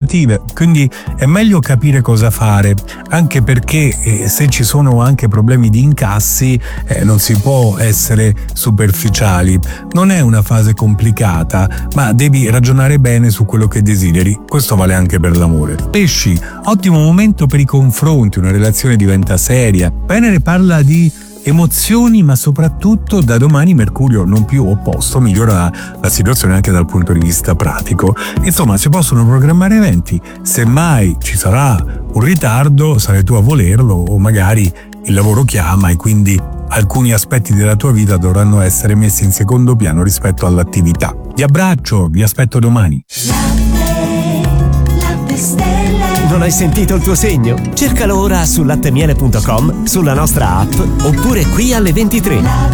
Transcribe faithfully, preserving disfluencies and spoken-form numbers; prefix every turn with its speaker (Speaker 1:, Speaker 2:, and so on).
Speaker 1: preventive, quindi è meglio capire cosa fare, anche perché eh, se ci sono anche problemi di incassi eh, non si può essere superficiali. Non è una fase complicata, ma devi ragionare bene su quello che desideri. Questo vale anche per l'amore. Pesci, ottimo momento per i confronti, una relazione diventa seria. Venere parla di emozioni, ma soprattutto da domani Mercurio non più opposto migliora la situazione anche dal punto di vista pratico. Insomma, si possono programmare eventi, semmai ci sarà un ritardo sarai tu a volerlo, o magari il lavoro chiama e quindi alcuni aspetti della tua vita dovranno essere messi in secondo piano rispetto all'attività. Vi abbraccio, vi aspetto domani.
Speaker 2: Non hai sentito il tuo segno? Cercalo ora su lattemiele punto com, sulla nostra app oppure qui alle ventitré.